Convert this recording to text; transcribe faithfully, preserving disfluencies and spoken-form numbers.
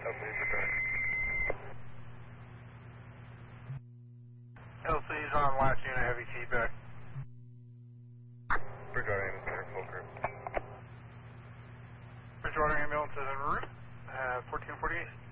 L C's on last unit, heavy feedback. Bridgewater ambulance center, full crew. Bridgewater ambulance is en route, uh, fourteen forty-eight.